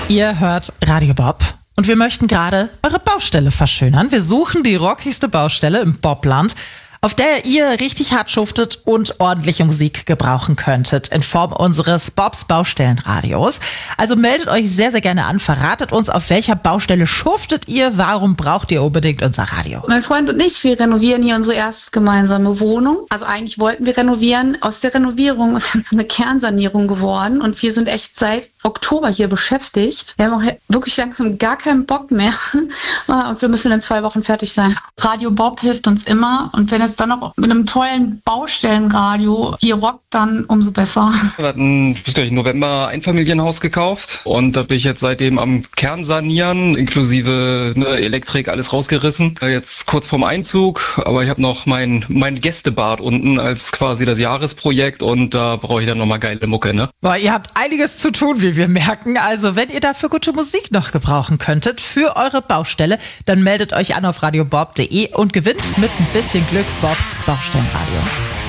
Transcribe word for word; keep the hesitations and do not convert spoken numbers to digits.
Ihr hört Radio Bob und wir möchten gerade eure Baustelle verschönern. Wir suchen die rockigste Baustelle im Bobland, auf der ihr richtig hart schuftet und ordentliche Musik gebrauchen könntet in Form unseres Bobs Baustellenradios. Also meldet euch sehr, sehr gerne an, verratet uns, auf welcher Baustelle schuftet ihr, warum braucht ihr unbedingt unser Radio? Mein Freund und ich, wir renovieren hier unsere erste gemeinsame Wohnung. Also eigentlich wollten wir renovieren. Aus der Renovierung ist jetzt eine Kernsanierung geworden und wir sind echt seit Oktober hier beschäftigt. Wir haben auch wirklich langsam gar keinen Bock mehr und wir müssen in zwei Wochen fertig sein. Radio Bob hilft uns immer und wenn es dann noch mit einem tollen Baustellenradio hier rockt, dann umso besser. Wir hatten im November Einfamilienhaus gekauft und da bin ich jetzt seitdem am Kern sanieren, inklusive ne, Elektrik, alles rausgerissen. Jetzt kurz vorm Einzug, aber ich habe noch mein, mein Gästebad unten als quasi das Jahresprojekt und da brauche ich dann nochmal geile Mucke. Ne? Boah, ihr habt einiges zu tun, wie wir merken. Also wenn ihr dafür gute Musik noch gebrauchen könntet für eure Baustelle, dann meldet euch an auf radiobob punkt de und gewinnt mit ein bisschen Glück Bobs Baustellenradio.